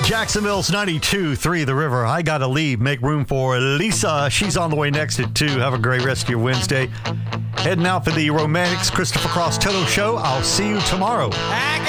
Jacksonville's 92.3 The River. I got to leave. Make room for Lisa. She's on the way next at 2. Have a great rest of your Wednesday. Heading out for the Romantics Christopher Cross Toto Show. I'll see you tomorrow.